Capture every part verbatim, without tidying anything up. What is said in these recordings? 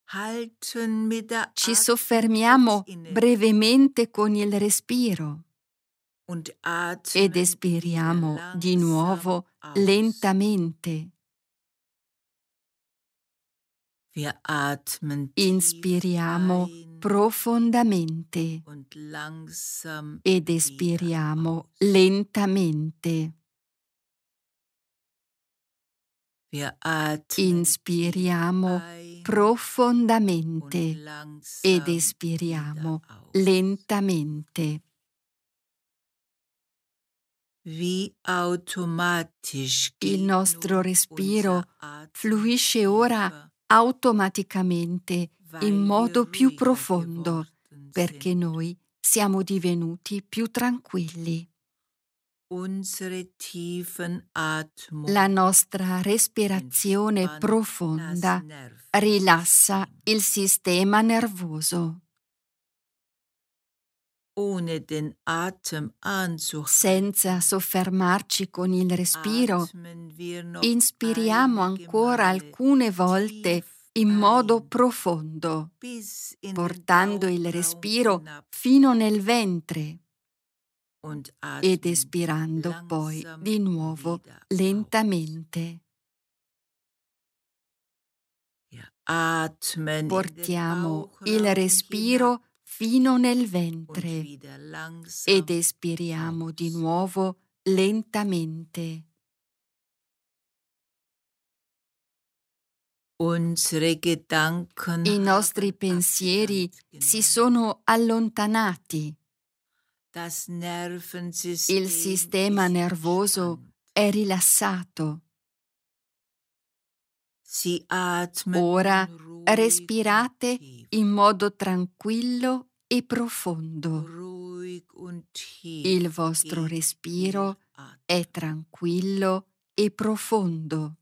halten mit der Ci Atmung soffermiamo kurz inne brevemente con il respiro und ed atmen wieder espiriamo di langsam nuovo aus. lentamente. Wir atmen tief Inspiriamo ein profondamente und langsam ed wieder espiriamo aus. lentamente. Wir atmen Inspiriamo tief ein profondamente und ed langsam wieder espiriamo aus. lentamente. Wie automatisch Il geht nostro nun respiro unser Atem fluisce ora tiefer, automaticamente in weil wir modo più ruhiger profondo, geworden perché sind. noi siamo divenuti più tranquilli. Unsere tiefen Atmung La nostra respirazione entspannt das profonda rilassa Nervensystem. il sistema nervoso. Ohne den Atem anzuhalten, Senza soffermarci con il respiro, atmen wir noch inspiriamo einige ancora Male alcune volte tief in modo ein, profondo, bis in den portando il Bauchraum respiro hinab fino nel ventre und ed atmen espirando poi langsam di nuovo wieder aus. lentamente. Wir atmen in den Portiamo il Bauchraum respiro hinab fino nel und ventre wieder langsam ed espiriamo di aus. nuovo lentamente. Unsere Gedanken I nostri haben pensieri Abstand si genommen. sono allontanati. Das Il Nervensystem sistema ist nervoso entspannt. è rilassato. Sie atmen Ora nun ruhig respirate und tief. in modo tranquillo e profondo. Ruhig und tief Il vostro geht respiro Ihr Atem. è tranquillo e profondo.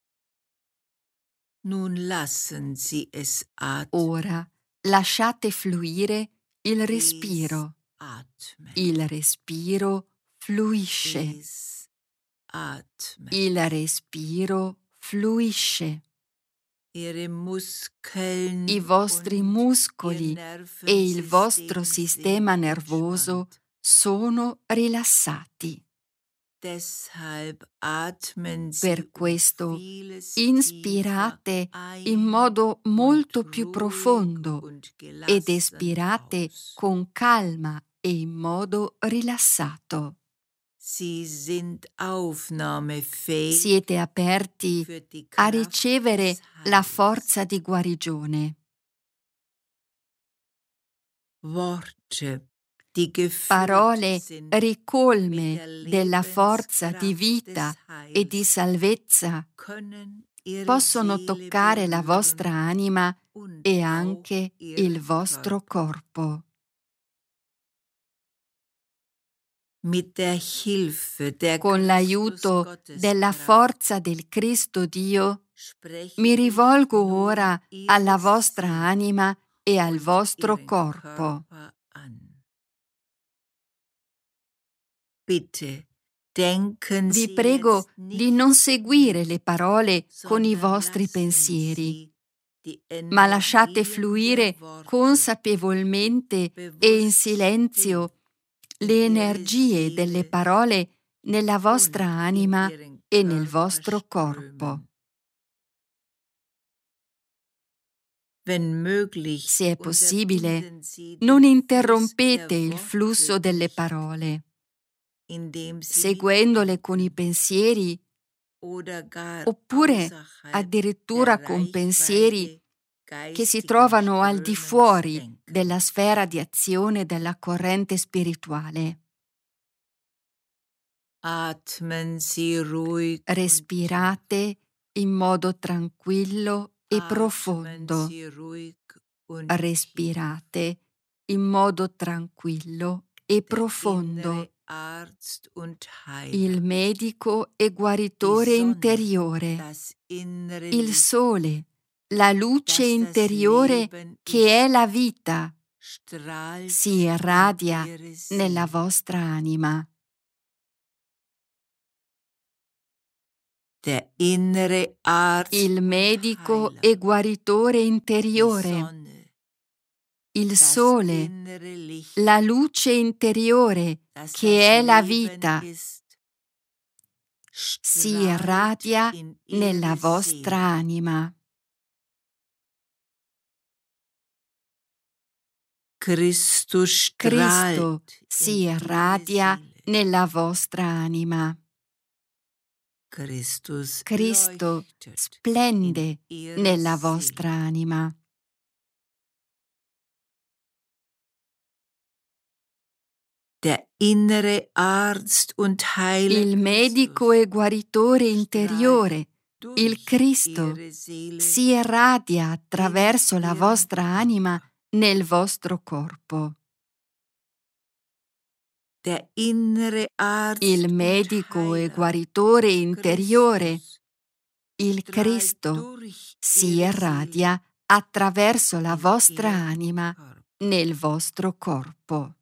Nun lassen Sie es atmen. Ora lasciate fluire il Es respiro. atmen. Il respiro fluisce. Es atmen. Il respiro fluisce. Ihre Muskeln I vostri und muscoli Ihr e il vostro Nervensystem sistema sind nervoso entspannt. sono rilassati. Deshalb atmen Sie Per um questo vieles inspirate tiefer in ein modo und molto più ruhig profondo und ed gelassen espirate aus. con calma e in modo rilassato. Sie sind aufnahmefähig Siete aperti für die a Kraft ricevere des la Heils. forza di guarigione. Worte, die gefüllt Parole sind mit ricolme der della forza di Lebenskraft vita des e di Heils, salvezza können Ihre possono Seele toccare la vostra berühren anima und e auch anche il Ihren vostro Körper. corpo. Mit der Hilfe der Con l'aiuto della Christusgotteskraft forza del Cristo Dio, spreche mi ich rivolgo nun ora alla Ihre vostra Seele anima e al und vostro Ihren corpo. Körper an. Bitte denken Vi Sie prego jetzt di non nicht seguire mit, le parole con i sondern vostri lassen pensieri, Sie die ma lasciate Energien fluire der Worte consapevolmente e in bewusst still silenzio in le Ihre energie delle Seele parole nella vostra und in anima Ihren e nel Körper vostro corpo. strömen. Wenn möglich, Se è possibile, unterbinden Sie den non Fluss interrompete der il Worte flusso delle nicht, parole, indem Sie seguendole con i mitdenken pensieri oder gar oppure außerhalb addirittura der con pensieri Reichweite che si geistigen trovano al di Strömens fuori denken. della sfera di azione della corrente spirituale. Atmen Sie ruhig und tief. Respirate in modo tranquillo e Atmen profondo. Sie ruhig und tief. Respirate in modo tranquillo e Der profondo. innere Arzt und Heiler, Il medico e die guaritore Sonne, interiore, das innere il Licht, sole, la luce das das interiore Leben che è ist, la vita, strahlt si in irradia Ihre nella Seele. vostra anima. Der innere Arzt il medico und e Heiler, guaritore die interiore, Sonne, il das sole, innere Licht, la luce interiore das che das è la Leben vita, ist, si strahlt irradia in nella ihre vostra Seele. anima. Christus Cristo strahlt si in ihre irradia Seele. nella vostra anima. Christus Cristo leuchtet splende in ihre nella Seele. vostra anima. Der innere Arzt und Heiler Il medico e guaritore interiore, il Cristo, si irradia attraverso la vostra anima nel vostro corpo. Der innere Arzt Il und medico e Heiler, guaritore interiore, Christus, il strahlt Cristo, durch si ihre irradia Seele attraverso la in vostra ihren anima Körper. nel vostro corpo.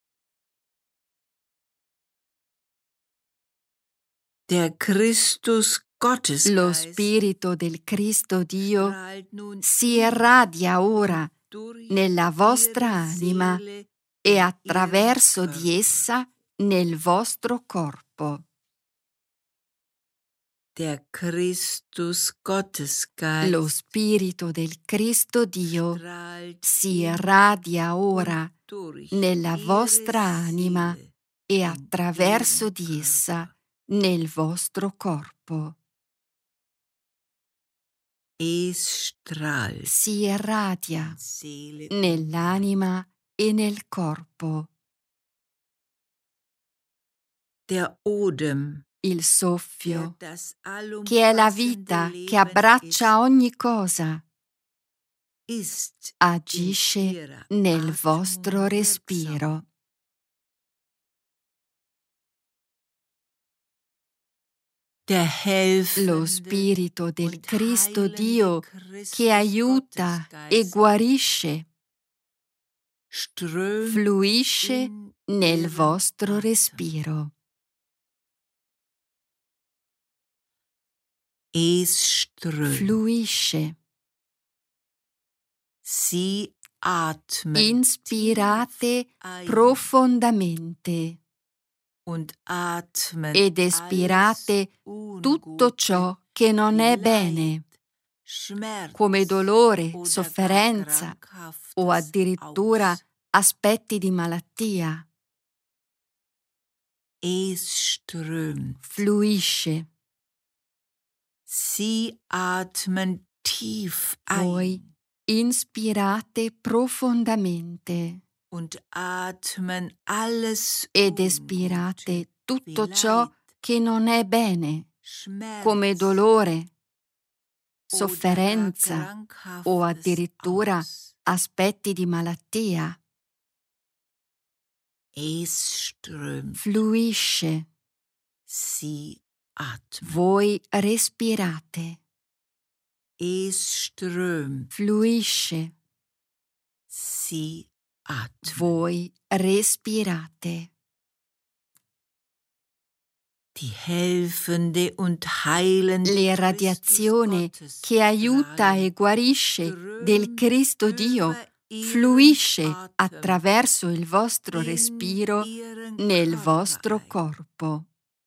Der Christus Lo Gottesgeist Spirito del Cristo Dio strahlt nun si in irradia ora und durch nella vostra ihre anima Seele e in attraverso ihren di Körper. essa nel vostro corpo. Der Christus Gottesgeist Lo Spirito del Cristo Dio strahlt si in irradia und ora durch nella ihre vostra anima Seele e in attraverso ihren di essa Körper. nel vostro corpo. Es strahlt Si irradia in Seele und nell'anima e nel corpo. Der Odem, Il der soffio, das che è la allumfassende vita che Leben abbraccia ogni cosa, ist, ist in agisce ihrer nel Atmung vostro wirksam. respiro. Der Lo helfende Spirito del und Cristo heilende Dio Christus che aiuta e Gottesgeist guarisce, strömt fluisce in nel ihren vostro Atem. respiro. Es strömt. Fluisce. Sie atmen Inspirate tief ein profondamente und atmen ed espirate alles tutto Ungute, ciò che non è wie bene, Leid, Schmerz come dolore, oder gar sofferenza o Krankhaftes addirittura aus. aspetti di malattia. Es strömt. Fluisce. Sie atmen tief Voi ein inspirate profondamente und atmen alles ed Ungute, espirate tutto wie ciò Leid, che non è bene, Schmerz come dolore, oder gar sofferenza o Krankhaftes addirittura aus. aspetti di malattia. Es strömt. Fluisce. Sie atmen. Voi respirate. Es strömt. Fluisce. Sie atmen. Voi respirate. Die helfende und heilende L'irradiazione Christus che aiuta e guarisce del Cristo Dio fluisce attraverso il vostro respiro nel vostro corpo.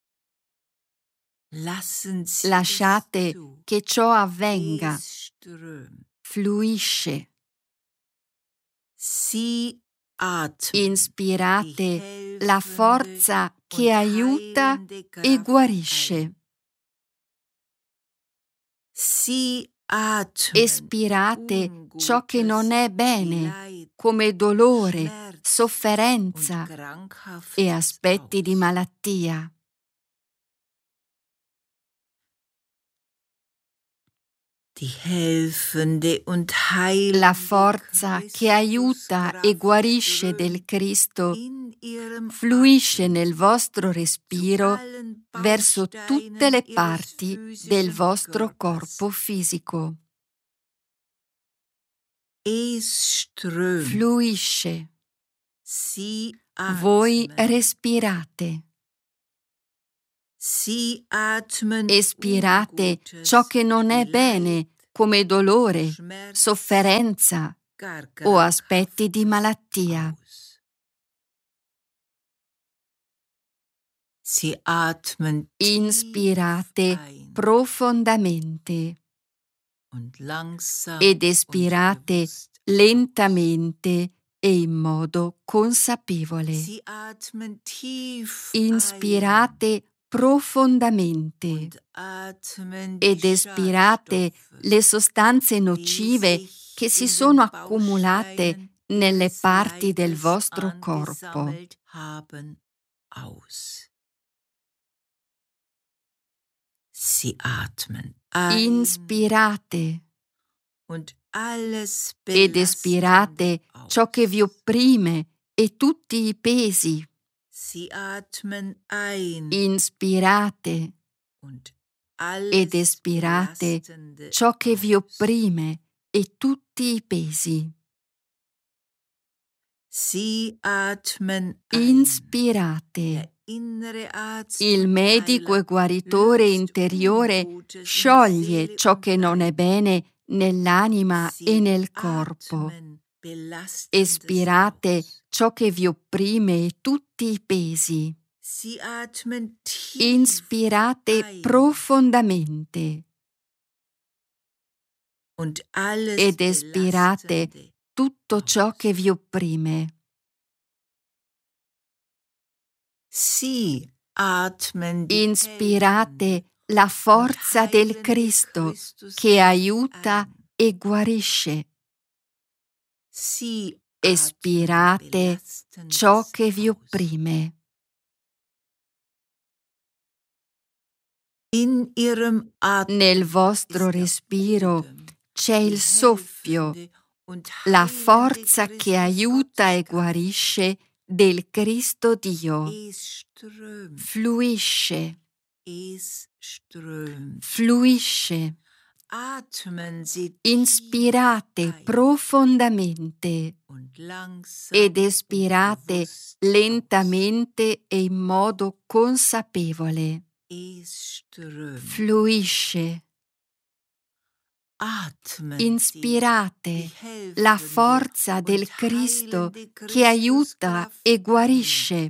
Lasciate che ciò avvenga. Fluisce. Inspirate la forza che aiuta e guarisce. Espirate ciò che non è bene, come dolore, sofferenza e aspetti di malattia. La forza che aiuta e guarisce del Cristo fluisce nel vostro respiro verso tutte le parti del vostro corpo fisico. Fluisce. Voi respirate. Sie atmen Espirate Ungutes, ciò che non è Leid, bene, come dolore, Schmerz, sofferenza gar o aspetti di Grauenhaftes malattia. aus. Sie atmen tief Inspirate ein profondamente und langsam ed und espirate bewusst lentamente e in modo consapevole. Sie atmen tief Inspirate profondamente ein und atmen die ed espirate Schadstoffe, le sostanze die nocive sich che si in sono den accumulate Bausteinen nelle ihres parti del Leibes vostro corpo. angesammelt haben, aus. Sie atmen ein Inspirate und alles ed espirate Belastende ciò che vi aus. opprime e tutti i pesi. Sie atmen ein Inspirate und ed alles espirate Belastende ciò che vi aus. opprime e tutti i pesi. Sie atmen ein. Inspirate. Der innere Arzt Il und medico e Heiler guaritore löst interiore Ungutes in scioglie Seele ciò und che non è Leib. bene nell'anima e Sie nel corpo. atmen Belastendes Espirate aus. ciò che vi opprime e tutti i pesi. Sie atmen tief Inspirate ein profondamente und alles ed espirate Belastende tutto ciò aus. che vi opprime. Sie atmen die Inspirate helfende la und forza del heilende Cristo Christus che in euch aiuta ein. e guarisce. Sie atmen Espirate ciò Belastendes che vi aus. opprime. In ihrem Atem Nel vostro ist der respiro Odem, c'è die il soffio, helfende und la heilende forza che Christus aiuta e Gottes Kraft. guarisce del Cristo Dio. Es strömt, Fluisce, es strömt. fluisce. Atmen Sie Inspirate tief ein profondamente und langsam ed und espirate bewusst lentamente e in modo consapevole. aus. Es strömt. Fluisce. Atmen Inspirate Sie die la helfende forza und del Cristo heilende che aiuta Christuskraft e ein guarisce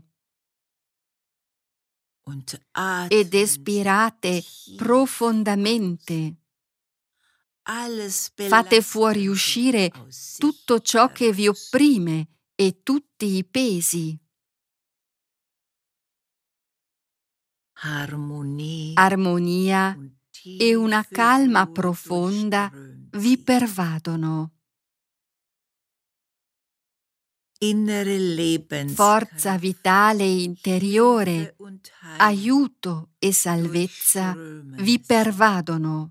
und ed atmen espirate Sie tief profondamente. alles Fate fuoriuscire Belastende aus sich tutto ciò che vi heraus. opprime e tutti i pesi. Harmonie Armonia und e una tiefe calma Ruhe profonda durchströmt vi sie. pervadono. Innere Forza Lebenskraft, vitale interiore, Hilfe und Heilung aiuto e salvezza durchströmen vi sie. pervadono.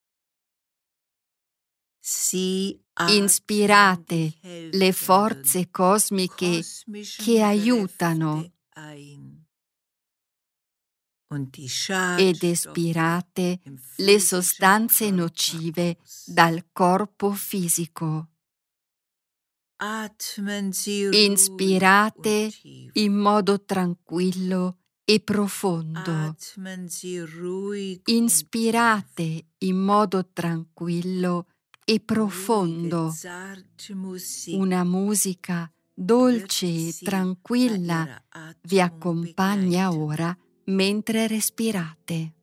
Sie atmen Inspirate die le helfenden, forze cosmiche kosmischen che aiutano Kräfte ein und die ed Schadstoffe espirate im le physischen sostanze Körper nocive aus. dal corpo fisico. Atmen Sie ruhig Inspirate und tief. in modo tranquillo e profondo. Atmen Sie ruhig und Inspirate in modo tranquillo e tief. Ruhige, profondo. zarte Musik Una musica wird dolce e Sie bei tranquilla Ihrer vi Atmung accompagna begleiten. ora mentre respirate.